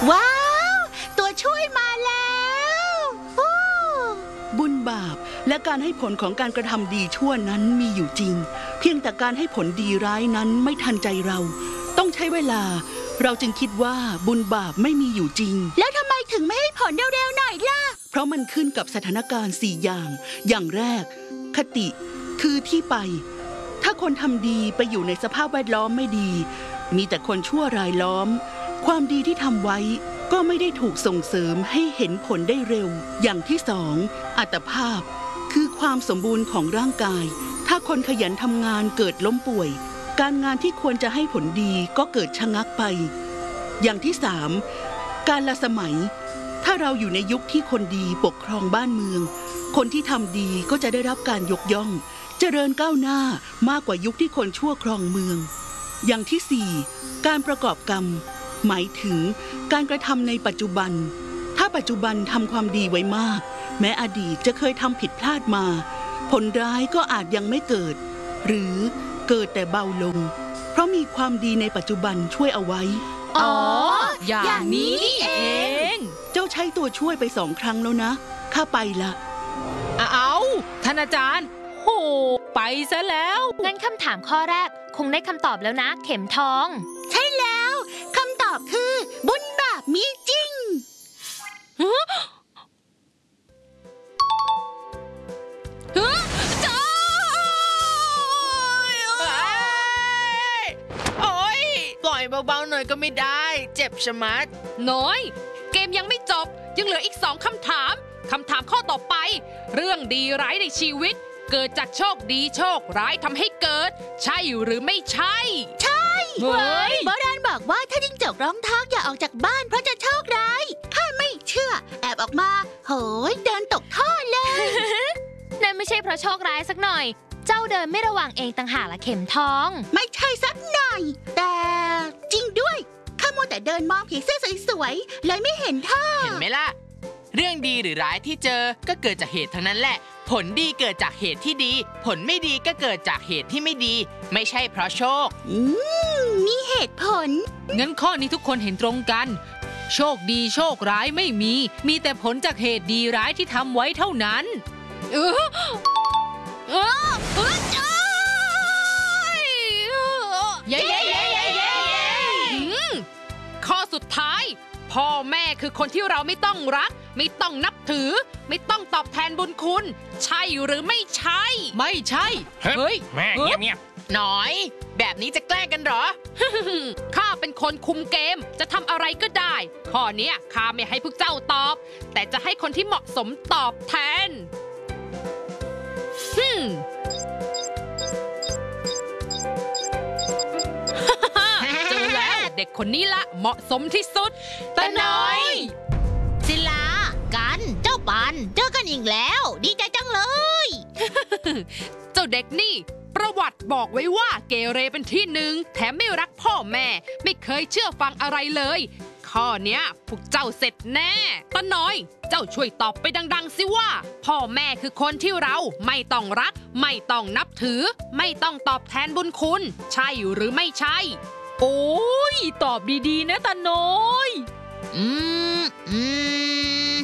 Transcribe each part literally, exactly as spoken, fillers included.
ว้าวตัวช่วยมาแล้วบุญบาปและการให้ผลของการกระทำดีชั่วนั้นมีอยู่จริงเพียงแต่การให้ผลดีร้ายนั้นไม่ทันใจเราต้องใช้เวลาเราจึงคิดว่าบุญบาปไม่มีอยู่จริงแล้วทำไมถึงไม่ให้ผลเร็วๆหน่อยล่ะเพราะมันขึ้นกับสถานการณ์สี่อย่างอย่างแรกคติคือที่ไปถ้าคนทำดีไปอยู่ในสภาพแวดล้อมไม่ดีมีแต่คนชั่วรายล้อมความดีที่ทำไว้ก็ไม่ได้ถูกส่งเสริมให้เห็นผลได้เร็วอย่างที่สองอัตภาพคือความสมบูรณ์ของร่างกายถ้าคนขยันทำงานเกิดล้มป่วยการงานที่ควรจะให้ผลดีก็เกิดชะงักไปอย่างที่สามการละสมัยถ้าเราอยู่ในยุคที่คนดีปกครองบ้านเมืองคนที่ทำดีก็จะได้รับการยกย่องเจริญก้าวหน้ามากกว่ายุคที่คนชั่วครองเมืองอย่างที่สี่การประกอบกรรมหมายถึงการกระทำในปัจจุบันถ้าปัจจุบันทำความดีไว้มากแม้อดีตจะเคยทำผิดพลาดมาผลร้ายก็อาจยังไม่เกิดหรือเกิดแต่เบาลงเพราะมีความดีในปัจจุบันช่วยเอาไว้อ๋ออย่างนี้เองเจ้าใช้ตัวช่วยไปสองครั้งแล้วนะข้าไปละเอาท่านอาจารย์โหไปซะแล้วงั้นคำถามข้อแรกคงได้คำตอบแล้วนะเข็มทองใช่แล้วคำตอบคือบุญบาปมีจริงเบาๆหน่อยก็ไม่ได้เจ็บชะมัดน้อยเกมยังไม่จบยังเหลืออีกสองคำถามคำถามข้อต่อไปเรื่องดีร้ายในชีวิตเกิดจากโชคดีโชคร้ายทำให้เกิดใช่หรือไม่ใช่ใช่เฮ้ยโบราณบอกว่าถ้าจิ้งจกร้องทักอย่าออกจากบ้านเพราะจะโชคร้ายข้าไม่เชื่อแอบออกมาโหยเดินตกท่อเลยนั่นไม่ใช่เพราะโชคร้ายสักหน่อยเจ้าเดินไม่ระวังเองต่างหากละเข็มทองไม่ใช่สักหน่อยแต่จริงด้วยข้ามัวแต่เดินมองผีเสื้อสวยๆเลยไม่เห็นท่าเห็นไหมล่ะเรื่องดีหรือร้ายที่เจอก็เกิดจากเหตุทั้งนั้นแหละผลดีเกิดจากเหตุที่ดีผลไม่ดีก็เกิดจากเหตุที่ไม่ดีไม่ใช่เพราะโชคอืมมีเหตุผลงั้นข้อนี้ทุกคนเห็นตรงกันโชคดีโชคร้ายไม่มีมีแต่ผลจากเหตุดีร้ายที่ทำไว้เท่านั้นเออเออเออเย้เย้เย้เย้เย้ข้อสุดท้ายพ่อแม่คือคนที่เราไม่ต้องรักไม่ต้องนับถือไม่ต้องตอบแทนบุญคุณใช่หรือไม่ใช่ไม่ใช่เฮ้ยแม่เงียบเงียบหน่อยแบบนี้จะแกล้งกันเหรอข้าเป็นคนคุมเกมจะทำอะไรก็ได้ข้อนี้ข้าไม่ให้พวกเจ้าตอบแต่จะให้คนที่เหมาะสมตอบแทนฮึมเจอแล้วเด็กคนนี้ละเหมาะสมที่สุดตาน้อยศิลากันเจ้าปันเจอกันอีกแล้วดีใจจังเลยเจ้าเด็กนี่ประวัติบอกไว้ว่าเกเรเป็นที่หนึ่งแถมไม่รักพ่อแม่ไม่เคยเชื่อฟังอะไรเลยข้อเนี้ยพวกเจ้าเสร็จแน่ตาน้อยเจ้าช่วยตอบไปดังๆสิว่าพ่อแม่คือคนที่เราไม่ต้องรักไม่ต้องนับถือไม่ต้องตอบแทนบุญคุณใช่หรือไม่ใช่โอ้ยตอบดีๆนะตาน้อยอืมอืม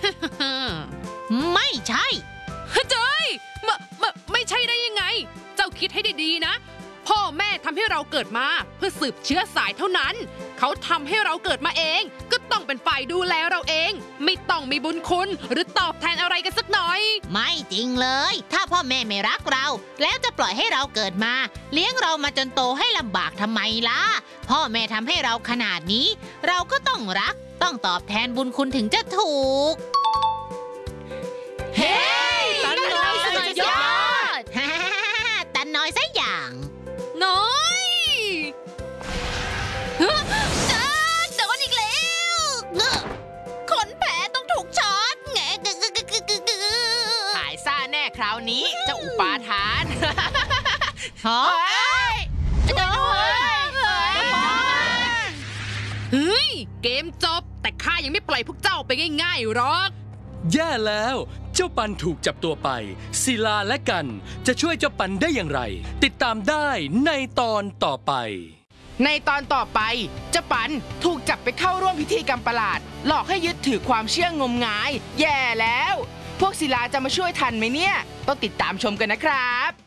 ไม่ใช่เจ้ยไม่ไม่ไม่ใช่ได้ยังไงเจ้าคิดให้ดีๆนะพ่อแม่ทำให้เราเกิดมาเพื่อสืบเชื้อสายเท่านั้นเขาทำให้เราเกิดมาเองก็ต้องเป็นฝ่ายดูแลเราเองไม่ต้องมีบุญคุณหรือตอบแทนอะไรกันสักหน่อยไม่จริงเลยถ้าพ่อแม่ไม่รักเราแล้วจะปล่อยให้เราเกิดมาเลี้ยงเรามาจนโตให้ลำบากทำไมล่ะพ่อแม่ทำให้เราขนาดนี้เราก็ต้องรักต้องตอบแทนบุญคุณถึงจะถูกเฮ้ตาน้อยสุดยอดตาน้อยซะอย่างน้อยโดนอีกแล้วขนแผลต้องถูกช็อตแงหายซ่าแน่คราวนี้เจ้าอุปาทานฮะเฮ้ยเกมจบแต่ข้ายังไม่ปล่อยพวกเจ้าไปง่ายๆหรอกแย่แล้วเจ้าปันถูกจับตัวไปศิลาและกันจะช่วยเจ้าปันได้อย่างไรติดตามได้ในตอนต่อไปในตอนต่อไปเจ้าปันถูกจับไปเข้าร่วมพิธีกรรมประหลาดหลอกให้ยึดถือความเชื่องมงายแย่แล้วพวกศิลาจะมาช่วยทันไหมเนี่ยต้องติดตามชมกันนะครับ